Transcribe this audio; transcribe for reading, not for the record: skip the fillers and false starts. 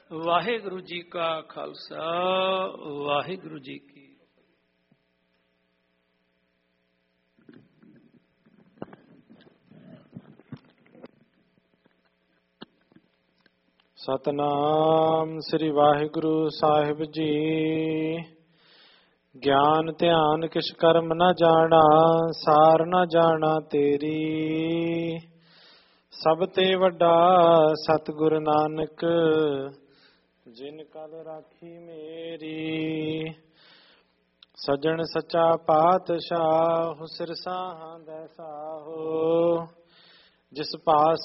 ਵਾਹਿਗੁਰੂ ਜੀ ਕਾ ਖਾਲਸਾ, ਵਾਹਿਗੁਰੂ ਜੀ ਕੀ ਸਤਨਾਮ ਸ੍ਰੀ ਵਾਹਿਗੁਰੂ ਸਾਹਿਬ ਜੀ। ਗਿਆਨ ਧਿਆਨ ਕਿਛ ਕਰਮ ਨ ਜਾਣਾ, ਸਾਰ ਨ ਜਾਣਾ ਤੇਰੀ। ਸਭ ਤੇ ਵੱਡਾ ਸਤਿਗੁਰ ਨਾਨਕ, ਜਿਨ ਕਲ ਰਾਖੀ ਮੇਰੀ। ਸਜਣ ਸੱਚਾ ਪਾਤਸ਼ਾਹ, ਸਿਰ ਸਾਹਾਂ ਦੈ ਸਾਹੋ। ਜਿਸ ਪਾਸ